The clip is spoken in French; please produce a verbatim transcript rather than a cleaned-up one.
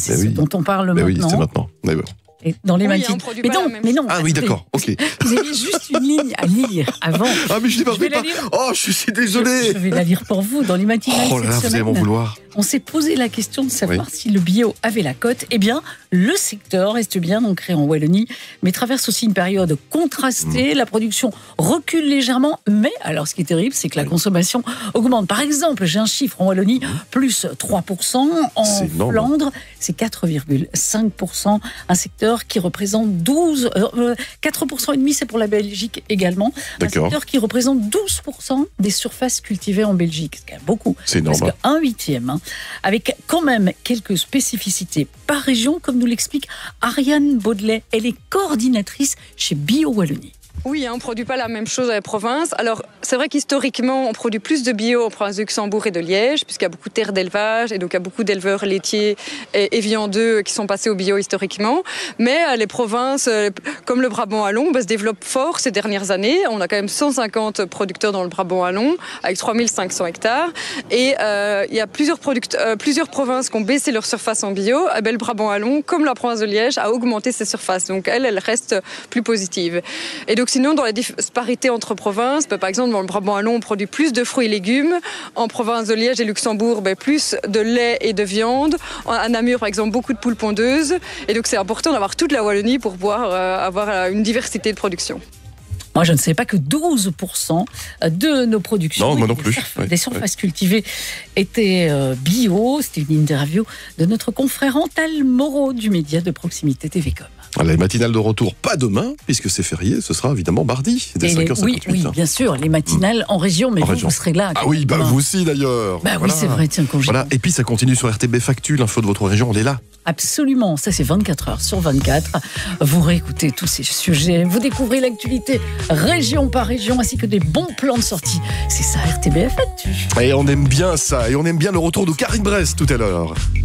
c'est Mais ce oui. dont on parle Mais oui, maintenant. c'est maintenant. Mais bon. Et dans les Oui, matinales. on produit mais pas non, la même mais non. Ah oui, d'accord, ok. Vous avez juste une ligne à lire avant. Ah, mais je ne Je vais la pas. lire. Oh, je suis désolé. Je vais la lire pour vous dans les matinales Oh là là, cette vous allez m'en semaine. vouloir. On s'est posé la question de savoir Oui. si le bio avait la cote. Eh bien, le secteur reste bien ancré en Wallonie, mais traverse aussi une période contrastée. Mmh. La production recule légèrement, mais alors ce qui est terrible, c'est que la Oui. consommation augmente. Par exemple, j'ai un chiffre en Wallonie, plus trois pour cent. En C'est énorme. Flandre, c'est quatre virgule cinq pour cent. Un secteur qui représente douze, euh, quatre pour cent et demi, c'est pour la Belgique également. Un D'accord. secteur qui représente douze pour cent des surfaces cultivées en Belgique. C'est quand même beaucoup. C'est énorme. Parce qu'un huitième, hein, avec quand même quelques spécificités par région, comme nous l'explique Ariane Baudelet. Elle est coordinatrice chez Bio Wallonie. Oui, hein, on ne produit pas la même chose dans les provinces. Alors, c'est vrai qu'historiquement, on produit plus de bio en province de Luxembourg et de Liège, puisqu'il y a beaucoup de terres d'élevage et donc il y a beaucoup d'éleveurs laitiers et, et viandeux qui sont passés au bio historiquement. Mais euh, les provinces, euh, comme le Brabant wallon, bah, se développent fort ces dernières années. On a quand même cent cinquante producteurs dans le Brabant wallon, avec trois mille cinq cents hectares. Et euh, il y a plusieurs, product- euh, plusieurs provinces qui ont baissé leur surface en bio. Eh ben, le Brabant wallon, comme la province de Liège, a augmenté ses surfaces. Donc elle, elle reste plus positive. Et donc sinon, dans la disparité entre provinces, bah, par exemple, dans le Brabant wallon, on produit plus de fruits et légumes. En province de Liège et Luxembourg, bah, plus de lait et de viande. À Namur, par exemple, beaucoup de poules pondeuses. Et donc, c'est important d'avoir toute la Wallonie pour pouvoir euh, avoir euh, une diversité de production. Moi, je ne savais pas que douze pour cent de nos productions, Non, moi non des plus. surf- Oui, des surfaces cultivées étaient euh, bio. C'était une interview de notre confrère Antal Moreau du média de proximité T V Com. Voilà, les matinales de retour, pas demain, puisque c'est férié, ce sera évidemment mardi, dès Et les- cinq heures cinquante-huit. oui, oui, bien sûr, les matinales en région, mais En vous, région. vous serez là. Ah oui, bah demain. vous aussi d'ailleurs. Bah Voilà. oui, c'est vrai, tiens, congé. Voilà, et puis ça continue sur R T B Factu, l'info de votre région, elle est là. Absolument, ça c'est vingt-quatre heures sur vingt-quatre. Vous réécoutez tous ces sujets, vous découvrez l'actualité région par région, ainsi que des bons plans de sortie. C'est ça, R T B F Actu. Et on aime bien ça, et on aime bien le retour de Karine Brest tout à l'heure.